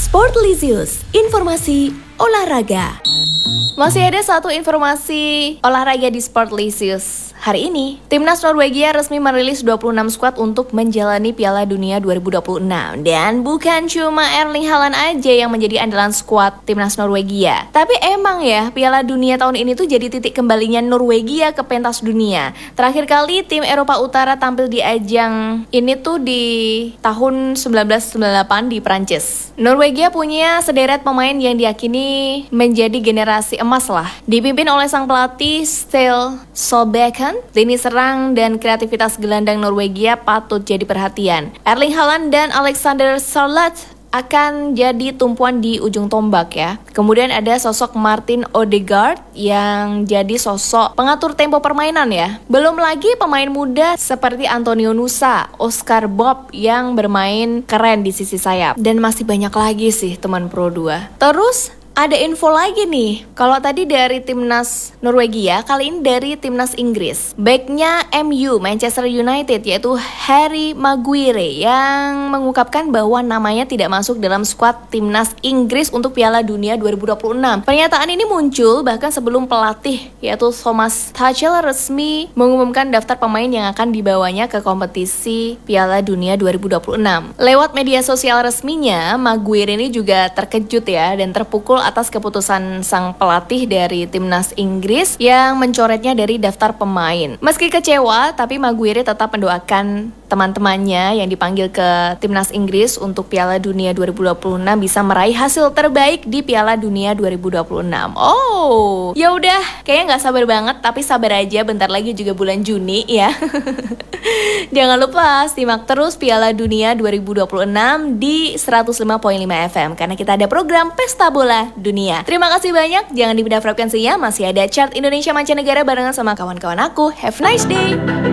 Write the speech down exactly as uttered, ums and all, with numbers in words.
Sportlisius, informasi olahraga. Masih ada satu informasi olahraga di Sportlisius. Hari ini, Timnas Norwegia resmi merilis dua puluh enam skuad untuk menjalani Piala Dunia dua ribu dua puluh enam. Dan bukan cuma Erling Haaland aja yang menjadi andalan skuad Timnas Norwegia. Tapi emang ya, Piala Dunia tahun ini tuh jadi titik kembalinya Norwegia ke pentas dunia. Terakhir kali tim Eropa Utara tampil di ajang ini tuh di tahun seribu sembilan ratus sembilan puluh delapan di Prancis. Norwegia punya sederet pemain yang diyakini menjadi generasi emas lah. Dipimpin oleh sang pelatih Ståle Solbakken, lini serang dan kreativitas gelandang Norwegia patut jadi perhatian. Erling Haaland dan Alexander Sørloth akan jadi tumpuan di ujung tombak ya. Kemudian ada sosok Martin Odegaard yang jadi sosok pengatur tempo permainan ya. Belum lagi pemain muda seperti Antonio Nusa, Oscar Bob yang bermain keren di sisi sayap. Dan masih banyak lagi sih teman Pro dua. Terus ada info lagi nih, kalau tadi dari Timnas Norwegia, kali ini dari Timnas Inggris. Backnya M U, Manchester United, yaitu Harry Maguire yang mengungkapkan bahwa namanya tidak masuk dalam skuad Timnas Inggris untuk Piala Dunia dua ribu dua puluh enam. Pernyataan ini muncul bahkan sebelum pelatih, yaitu Thomas Tuchel resmi mengumumkan daftar pemain yang akan dibawanya ke kompetisi Piala Dunia dua ribu dua puluh enam. Lewat media sosial resminya, Maguire ini juga terkejut ya dan terpukul atas keputusan sang pelatih dari Timnas Inggris yang mencoretnya dari daftar pemain. Meski kecewa, tapi Maguire tetap mendoakan teman-temannya yang dipanggil ke Timnas Inggris untuk Piala Dunia dua ribu dua puluh enam bisa meraih hasil terbaik di Piala Dunia dua ribu dua puluh enam. Oh, ya udah, kayaknya nggak sabar banget, tapi sabar aja, bentar lagi juga bulan Juni ya. Jangan lupa simak terus Piala Dunia dua ribu dua puluh enam di seratus lima koma lima F M karena kita ada program Pesta Bola Dunia. Terima kasih banyak, jangan dipindah frekuensinya, masih ada chart Indonesia Mancanegara barengan sama kawan-kawan aku. Have a nice day.